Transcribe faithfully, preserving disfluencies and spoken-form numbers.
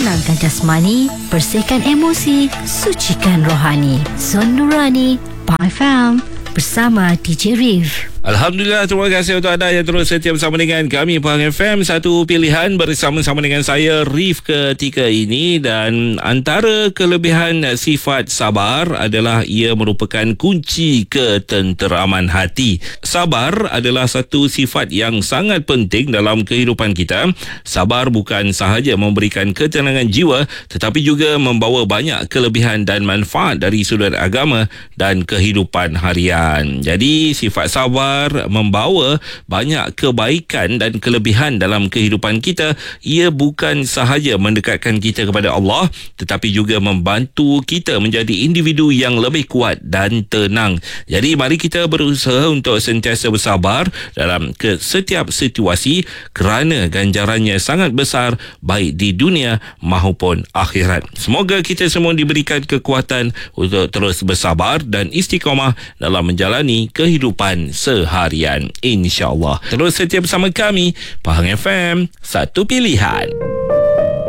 tenangkan jasmani, bersihkan emosi, sucikan rohani. Zon Nurani, Pahang F M, bersama D J Rif. Alhamdulillah, terima kasih untuk anda yang terus setia bersama dengan kami Pahang F M. Satu pilihan bersama-sama dengan saya Rif ketika ini. Dan antara kelebihan sifat sabar adalah ia merupakan kunci ketenteraman hati. Sabar adalah satu sifat yang sangat penting dalam kehidupan kita. Sabar bukan sahaja memberikan ketenangan jiwa, tetapi juga membawa banyak kelebihan dan manfaat dari sudut agama dan kehidupan harian. Jadi sifat sabar membawa banyak kebaikan dan kelebihan dalam kehidupan kita. Ia bukan sahaja mendekatkan kita kepada Allah, tetapi juga membantu kita menjadi individu yang lebih kuat dan tenang. Jadi mari kita berusaha untuk sentiasa bersabar dalam ke setiap situasi, kerana ganjarannya sangat besar baik di dunia maupun akhirat. Semoga kita semua diberikan kekuatan untuk terus bersabar dan istiqamah dalam menjalani kehidupan seharian, insya-Allah. Terus setia bersama kami Pahang F M, satu pilihan.